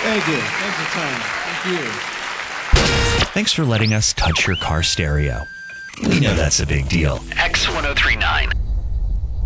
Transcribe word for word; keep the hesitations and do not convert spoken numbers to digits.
Thank you. Thanks for time. Thank you. Thanks for letting us touch your car stereo. We know that's a big deal. X ten thirty-nine.